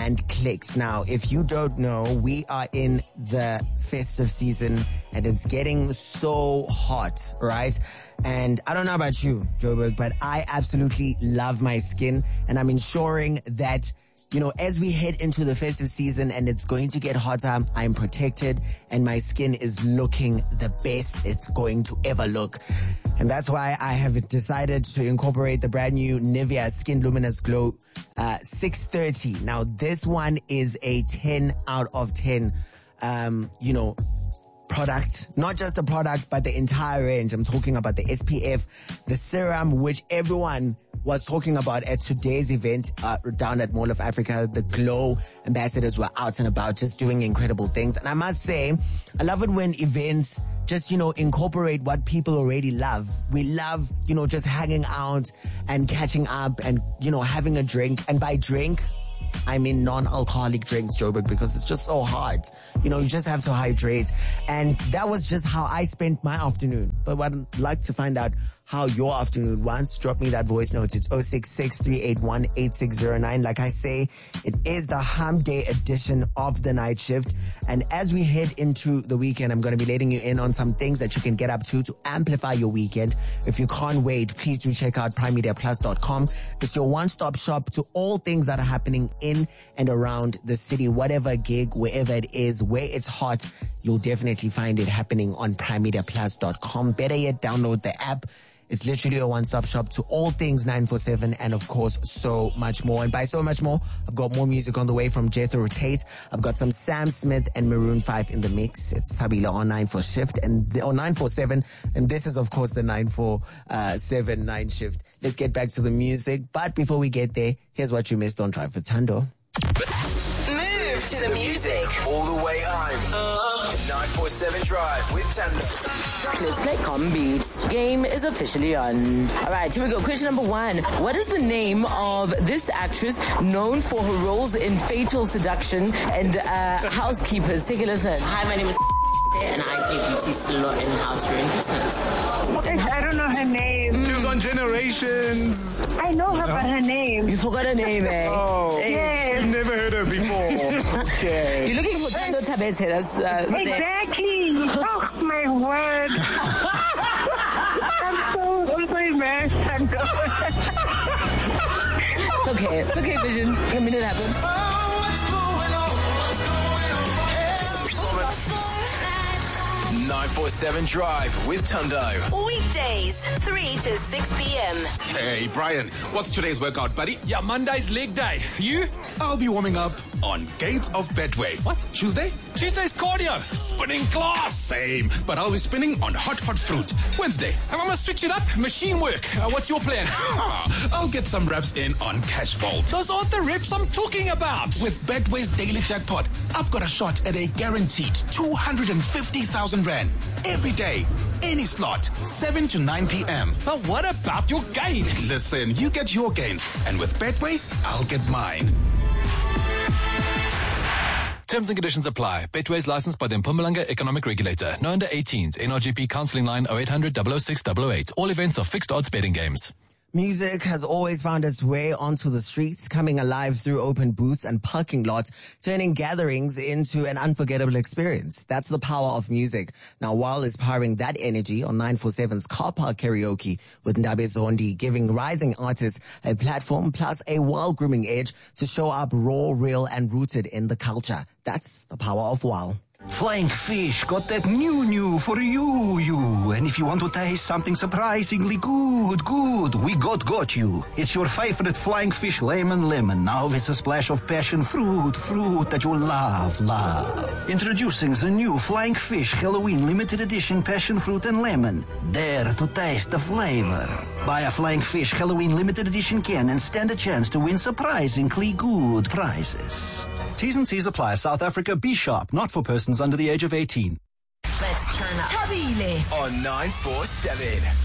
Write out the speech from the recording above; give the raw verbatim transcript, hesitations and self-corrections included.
and clicks. Now, if you don't know, we are in the festive season and it's getting so hot, right? And I don't know about you, Joburg, but I absolutely love my skin, and I'm ensuring that, you know, as we head into the festive season and it's going to get hotter, I'm protected and my skin is looking the best it's going to ever look. And that's why I have decided to incorporate the brand new Nivea Skin Luminous Glow uh, six thirty. Now, this one is a ten out of ten, um, you know, product. Not just the product, but the entire range. I'm talking about the S P F, the serum, which everyone was talking about at today's event uh, down at Mall of Africa. The Glow ambassadors were out and about just doing incredible things. And I must say, I love it when events just, you know, incorporate what people already love. We love, you know, just hanging out and catching up and, you know, having a drink. And by drink, I mean non-alcoholic drinks, Joburg, because it's just so hard. You know, you just have to hydrate. And that was just how I spent my afternoon. But what I'd like to find out how your afternoon was, drop me that voice note. It's oh six six, three eight one, eight six zero nine. Like I say, it is the Hump Day edition of the night shift. And as we head into the weekend, I'm going to be letting you in on some things that you can get up to to amplify your weekend. If you can't wait, please do check out prime media plus dot com. It's your one-stop shop to all things that are happening in and around the city. Whatever gig, wherever it is, where it's hot, you'll definitely find it happening on prime media plus dot com. Better yet, download the app. It's literally a one-stop shop to all things nine four seven and, of course, so much more. And by so much more, I've got more music on the way from Jethro Tate. I've got some Sam Smith and Maroon five in the mix. It's Tabila on nine four shift and the, on nine four seven. And this is, of course, the nine four seven nine shift. Let's get back to the music. But before we get there, here's what you missed on Drive with Tando. Move to the music. All the way home. Uh, nine four seven Drive with Tando. Let's play Com Beats. Game is officially on. All right, here we go. Question number one. What is the name of this actress known for her roles in Fatal Seduction and uh, Housekeepers? Take a listen. Hi, my name is and I play beauty salon in How to Run Business. I don't know her name. She was on Generations. I know her, but her name. You forgot her name, eh? Oh, yes. You've never heard her before. Okay. You're looking for Tando Tabete. That's uh, exactly. Oh my word. I'm so, I'm so embarrassed. It's okay. It's okay, Vision. I mean, it happens. nine four seven Drive with Tando. Weekdays, three to six p.m. Hey, Brian, what's today's workout, buddy? Yeah, Monday's leg day. You? I'll be warming up on Gates of Betway. What? Tuesday? Tuesday's cardio. Spinning class. Same, but I'll be spinning on hot, hot fruit. Wednesday? I'm going to switch it up. Machine work. Uh, what's your plan? I'll get some reps in on Cash Vault. Those aren't the reps I'm talking about. With Betway's daily jackpot, I've got a shot at a guaranteed two hundred fifty thousand rand every day. Any slot, seven to nine p.m. But what about your gains? Listen, you get your gains, and with Betway, I'll get mine. Terms and conditions apply. Betway is licensed by the Mpumalanga Economic Regulator. No under eighteens. N R G P counselling line oh eight hundred, double oh six, double oh eight. All events are fixed odds betting games. Music has always found its way onto the streets, coming alive through open booths and parking lots, turning gatherings into an unforgettable experience. That's the power of music. Now, Wal is powering that energy on nine four seven's Car Park Karaoke with Ndabe Zondi, giving rising artists a platform plus a Wal grooming edge to show up raw, real, and rooted in the culture. That's the power of Wal. Flying Fish got that new new for you, you. And if you want to taste something surprisingly good, good, we got got you. It's your favorite Flying Fish lemon lemon, now with a splash of passion fruit, fruit that you love, love. Introducing the new Flying Fish Halloween limited edition passion fruit and lemon. Dare to taste the flavor. Buy a Flying Fish Halloween limited edition can and stand a chance to win surprisingly good prizes. T's and C's apply. South Africa, be sharp, not for persons under the age of eighteen. Let's turn up. Tabile on nine four seven.